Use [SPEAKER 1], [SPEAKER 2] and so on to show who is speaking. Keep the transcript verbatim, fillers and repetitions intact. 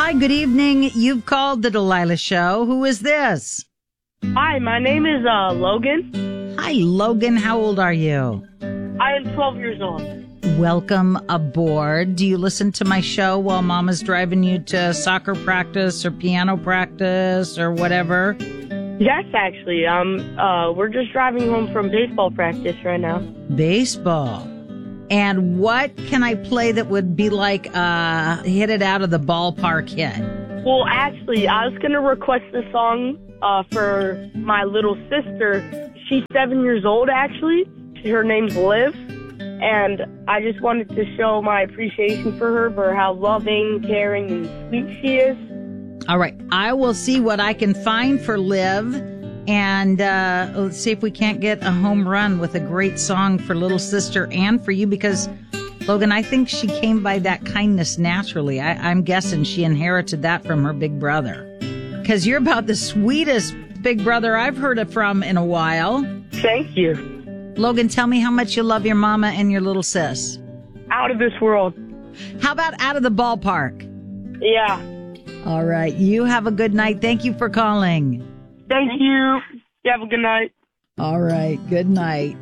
[SPEAKER 1] Hi, good evening. You've called the Delilah Show. Who is this?
[SPEAKER 2] Hi, my name is uh, Logan.
[SPEAKER 1] Hi, Logan. How old are you?
[SPEAKER 2] I am twelve years old.
[SPEAKER 1] Welcome aboard. Do you listen to my show while Mama's driving you to soccer practice or piano practice or whatever?
[SPEAKER 2] Yes, actually. Um, uh, we're just driving home from baseball practice right now.
[SPEAKER 1] Baseball. And what can I play that would be like uh hit it out of the ballpark hit?
[SPEAKER 2] Well, actually, I was going to request a song uh, for my little sister. She's seven years old, actually. Her name's Liv. And I just wanted to show my appreciation for her, for how loving, caring, and sweet she is.
[SPEAKER 1] All right. I will see what I can find for Liv. And uh, let's see if we can't get a home run with a great song for little sister and for you, because, Logan, I think she came by that kindness naturally. I, I'm guessing she inherited that from her big brother, because you're about the sweetest big brother I've heard of from in a while.
[SPEAKER 2] Thank you.
[SPEAKER 1] Logan, tell me how much you love your mama and your little sis.
[SPEAKER 2] Out of this world.
[SPEAKER 1] How about out of the ballpark?
[SPEAKER 2] Yeah.
[SPEAKER 1] All right. You have a good night. Thank you for calling.
[SPEAKER 2] Thank you. You have a good night.
[SPEAKER 1] All right. Good night.